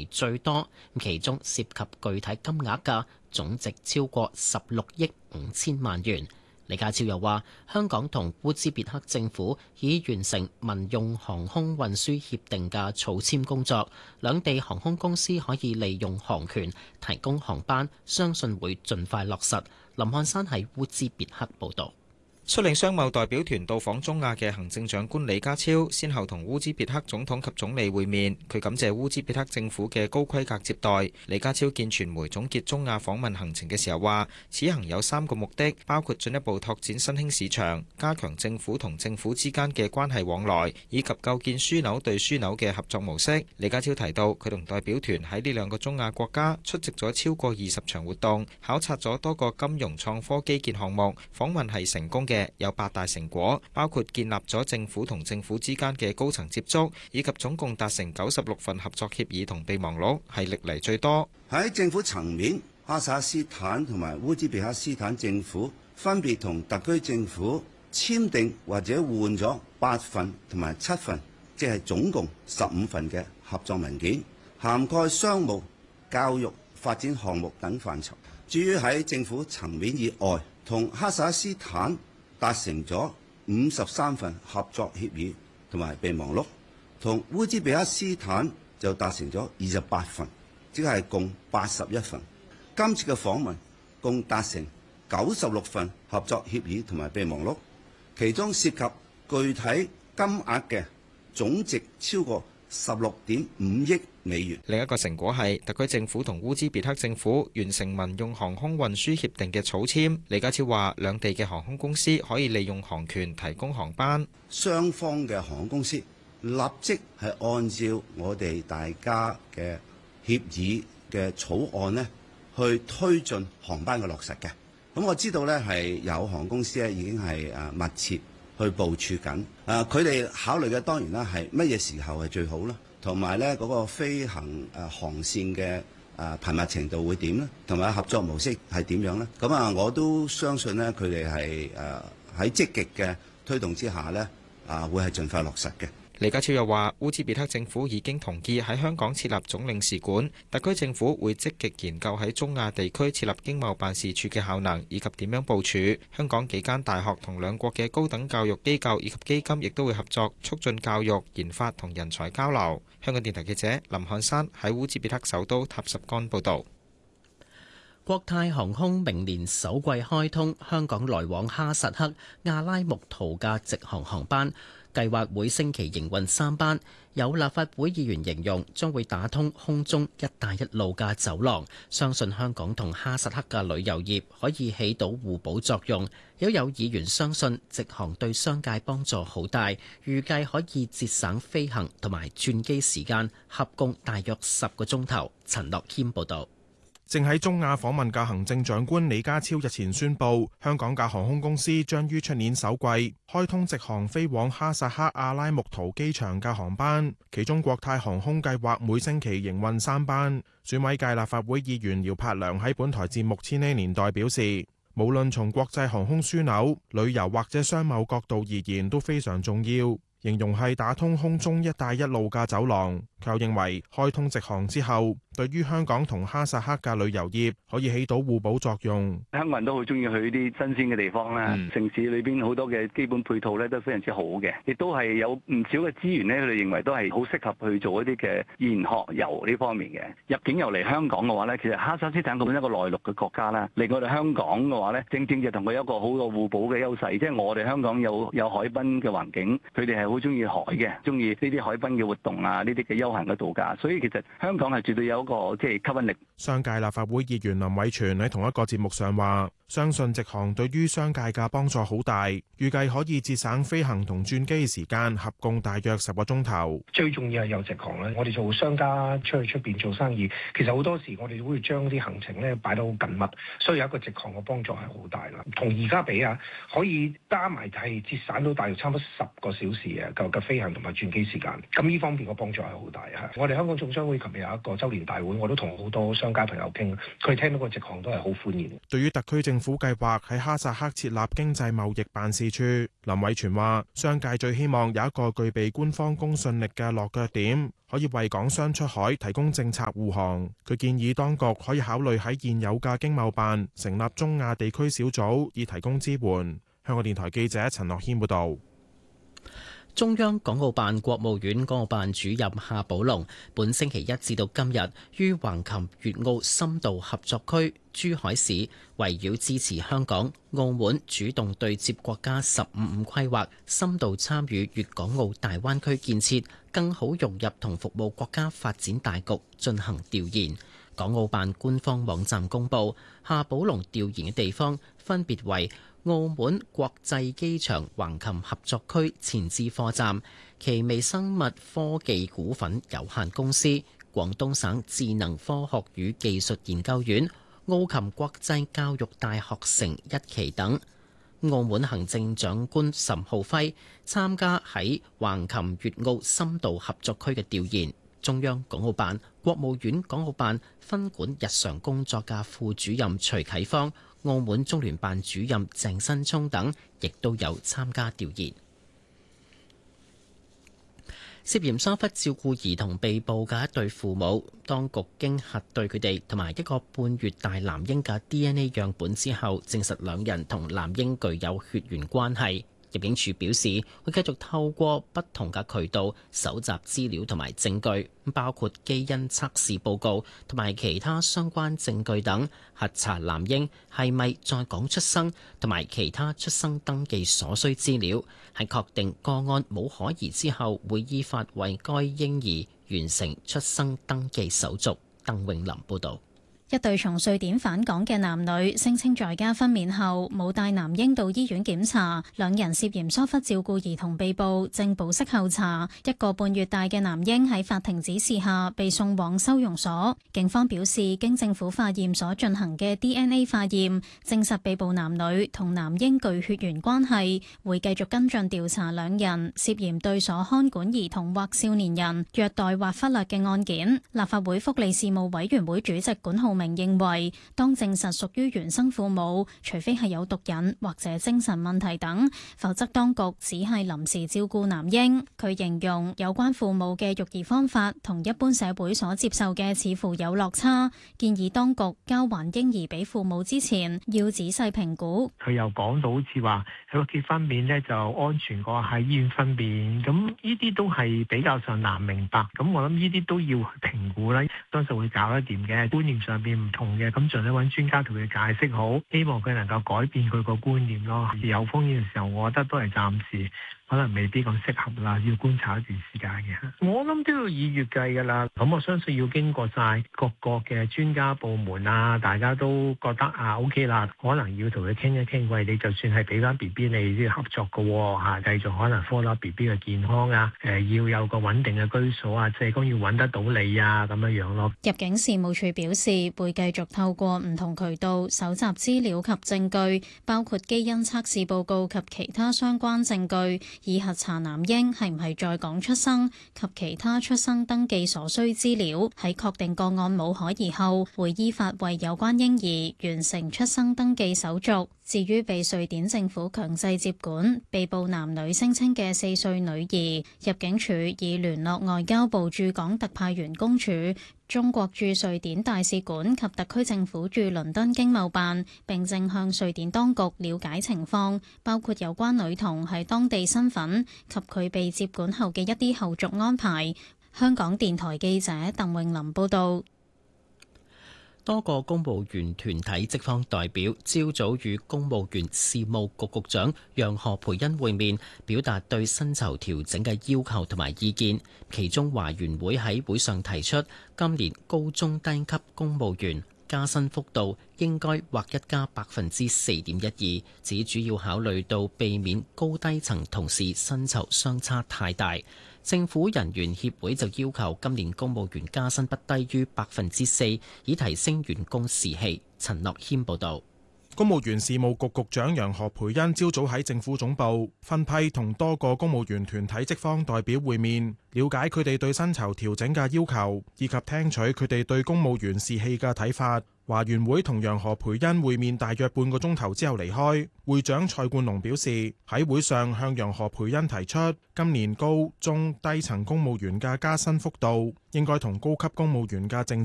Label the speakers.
Speaker 1: 為最多，其中涉及具體金額嘅總值超過16億5千萬元。李家超又話，香港同烏茲別克政府已完成民用航空運輸協定嘅草簽工作，兩地航空公司可以利用航權提供航班，相信會盡快落實。林漢山喺烏茲別克報導。
Speaker 2: 率領商貿代表團到訪中亞嘅行政長官李家超，先後同烏茲別克總統及總理會面。佢感謝烏茲別克政府嘅高規格接待。李家超見傳媒總結中亞訪問行程嘅時候話，此行有3個目的，包括進一步拓展新興市場、加強政府同政府之間嘅關係往來，以及構建樞紐對樞紐嘅合作模式。李家超提到，佢同代表團喺呢2個中亞國家出席咗超過20場活動，考察咗多個金融創科基建項目，訪問係成功嘅。有8大成果，包括建立咗政府同政府之間嘅高層接觸，以及總共達成96份合作協議同備忘錄，係歷嚟最多。
Speaker 3: 喺政府層面，哈薩克斯坦同埋烏茲別克斯坦政府分別同特區政府簽訂或者換咗8份同埋7份，即係總共15份嘅合作文件，涵蓋商務、教育、發展項目等範疇。至於喺政府層面以外，同哈薩克斯坦達成咗53份合作協議同埋備忘錄，同烏茲別克斯坦就達成咗28份，即係共81份。今次嘅訪問共達成96份合作協議同埋備忘錄，其中涉及具體金額嘅總值超過16.5億美元。
Speaker 2: 另一個成果係特區政府同烏茲別克政府完成民用航空運輸協定嘅草簽。李家超話，兩地嘅航空公司可以利用航權提供航班。
Speaker 3: 雙方嘅航空公司立即係按照我哋大家嘅協議嘅草案呢，去推進航班嘅落實嘅。咁我知道呢係有航空公司咧已經係密切去部署緊。佢哋考慮嘅當然啦係乜嘢時候係最好啦，同埋咧嗰個飛行航線嘅頻密程度會點咧，同埋合作模式係點樣咧？咁我都相信咧佢哋係喺積極嘅推動之下咧會係盡快落實嘅。
Speaker 2: 李家超又話，烏茲別克政府已經同意喺香港設立總領事館，特區政府會積極研究喺中亞地區設立經貿辦事處嘅效能以及點樣部署。香港幾間大學同兩國嘅高等教育機構以及基金亦都會合作，促進教育、研發同人才交流。香港電台記者林漢山喺烏茲別克首都塔什干報導。
Speaker 1: 國泰航空明年首季開通香港來往哈薩克、阿拉木圖嘅直航航班，計劃每星期營運3班。有立法會議員形容將會打通空中一帶一路嘅走廊，相信香港同哈薩克嘅旅遊業可以起到互補作用。有議員相信直航對商界幫助好大，預計可以節省飛行同埋轉機時間，合共大約10個鐘頭。陳樂謙報導。
Speaker 4: 正喺中亞訪問嘅行政長官李家超日前宣布，香港嘅航空公司將於出年首季開通直航飛往哈薩克阿拉木圖機場嘅航班，其中國泰航空計劃每星期營運3班。選委界立法會議員姚柏良喺本台節目《千禧年代》表示，無論從國際航空樞紐、旅遊或者商貿角度而言都非常重要，形容係打通空中一帶一路嘅走廊。佢又認為開通直航之後，對於香港同哈薩克嘅旅遊業可以起到互補作用。
Speaker 5: 香港人都好中意去啲新鮮嘅地方啦，城市裏邊好多嘅基本配套咧都非常之好嘅，亦都係有唔少嘅資源咧，佢哋認為都係好適合去做一啲嘅研學遊呢方面嘅。入境遊嚟香港嘅話咧，其實哈薩克斯坦咁一個內陸嘅國家啦，嚟我哋香港嘅話咧，正正就同佢有一個好嘅互補嘅優勢，即係我哋香港有海濱嘅環境，佢哋係好中意海嘅，中意呢啲海濱嘅活動啊，呢啲嘅休閒嘅度假，所以其實香港係絕對有一個即係吸引力。
Speaker 4: 商界立法會議員林偉全喺同一個節目上話，相信直航對於商界嘅幫助好大，預計可以節省飛行同轉機時間，合共大約10個鐘頭。
Speaker 6: 最重要係有直航啦，我哋做商家出去出邊做生意，其實好多時我哋會將啲行程咧擺到好緊密，所以有一個直航嘅幫助係好大啦。同而家比啊，可以加埋係節省到大約差唔多10個小時啊嘅飛行同埋轉機時間。咁呢方面嘅幫助係好大啊！我哋香港總商會琴日有一個週年大會，我都同好多商家朋友傾，佢哋聽到個直航都係好歡迎。
Speaker 4: 對於特區政府計劃喺哈薩克設立經濟貿易辦事處，林偉全話：商界最希望有一個具備官方公信力嘅落腳點，可可以為港商出海提供政策護航。佢建議當局可以考慮喺現有嘅經貿辦成立中亞地區小組，以提供支援。香港電台記者陳樂軒報導。
Speaker 1: 中央港澳辦國務院港澳辦主任夏寶龍本星期一至到今日於橫琴粵澳深度合作區珠海市，圍繞支持香港、澳門主動對接國家15+5規劃，深度參與粵港澳大灣區建設，更好融入同服務國家發展大局進行調研。港澳辦官方網站公佈，夏寶龍調研嘅地方分別為澳門國際機場橫琴合作區前置貨站、奇微生物科技股份有限公司、廣東省智能科學與技術研究院、澳琴國際教育大學城1期等。澳門行政長官岑浩輝參加喺橫琴粵澳深度合作區嘅調研。中央港澳辦、國務院港澳辦分管日常工作嘅副主任徐啟芳、澳門中聯辦主任鄭新聰等亦都有參加調研。涉嫌疏忽照顧兒童被捕嘅一對父母，當局經核對佢哋同埋1個半月大男嬰嘅 DNA 樣本之後，證實兩人同男嬰具有血緣關係。入境處表示會繼續透過不同嘅渠道搜集資料同埋證據，包括基因測試報告同埋其他相關證據等，核查男嬰係咪在港出生同埋其他出生登記所需資料。喺確定個案冇可疑之後，會依法為該嬰兒完成出生登記手續。鄧永林報導。
Speaker 7: 一對從瑞典返港嘅男女聲稱在家分娩後冇帶男嬰到醫院檢查，兩人涉嫌疏忽照顧兒童被捕，正保釋候查。1個半月大嘅男嬰喺法庭指示下被送往收容所。警方表示，經政府化驗所進行嘅 DNA 化驗，證實被捕男女同男嬰具血緣關係，會繼續跟進調查兩人涉嫌對所看管兒童或少年人虐待或忽略嘅案件。立法會福利事務委員會主席管浩明認為，當證實屬於原生父母，除非係有毒癮或者精神問題等，否則當局只係臨時照顧男嬰。佢形容有關父母嘅育兒方法同一般社會所接受嘅似乎有落差，建議當局交還嬰兒俾父母之前要仔細評估。
Speaker 6: 佢又講到好似話喺屋企分娩呢就安全過喺醫院分娩，咁呢啲都係比較上難明白。咁我諗呢啲都要評估啦，當時會搞得掂嘅。觀念上邊唔同嘅，咁盡量揾專家同佢解釋好，希望佢能夠改變佢個觀念咯。有風險嘅時候，我覺得都係暫時。可能未必咁適合啦，要觀察一段時間嘅。我諗都要以月計㗎啦。咁我相信要經過晒各個嘅專家部門啊，大家都覺得OK 啦，可能要同佢傾一傾。喂，你就算係俾翻 BB 你啲合作嘅喎，繼續可能 follow BB 嘅健康啊，要有個穩定嘅居所啊，社工要揾得到你啊，咁樣樣咯。
Speaker 7: 入境事務處表示會繼續透過唔同渠道搜集資料及證據，包括基因測試報告及其他相關證據，以核查男嬰係唔係在港出生及其他出生登記所需資料。喺確定個案冇可疑後，會依法為有關嬰兒完成出生登記手續。至於被瑞典政府強制接管、被捕男女聲稱嘅4歲女兒，入境處已聯絡外交部駐港特派員公署、中國駐瑞典大使館及特區政府駐倫敦經貿辦，並正向瑞典當局了解情況，包括有關女童喺當地身份及佢被接管後嘅一啲後續安排。香港電台記者鄧詠琳報導。
Speaker 1: 多個公務員團體職方代表朝早與公務員事務局局長楊何蓓茵會面，表達對薪酬調整嘅要求同埋意見。其中華員會喺會上提出，今年高中低級公務員加薪幅度應該劃一加4.12%，只主要考慮到避免高低層同事薪酬相差太大。政府人員協會就要求今年公務員加薪不低於4%，以提升員工士氣。陳樂謙報導。
Speaker 4: 公務員事務局局長楊何蓓茵朝早喺政府總部分批同多個公務員團體職方代表會面，了解佢哋對薪酬調整嘅要求，以及聽取佢哋對公務員士氣嘅睇法。 華員會同楊何蓓茵會面大約半個鐘頭之後離開。會長蔡冠龍表示，喺會上向楊何蓓茵提出，今年高中低層公務員嘅加薪幅度應該同高級公務員嘅政